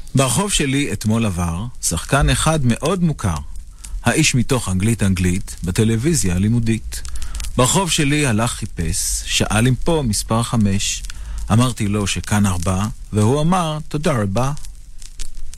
ברחוב שלי אתמול עבר שחקן אחד מאוד מוכר. האיש מתוך אנגלית בטלוויזיה הלימודית. ברחוב שלי הלך חיפש, שאל אם פה מספר 5. אמרתי לו שכאן 4, והוא אמר תודה רבה.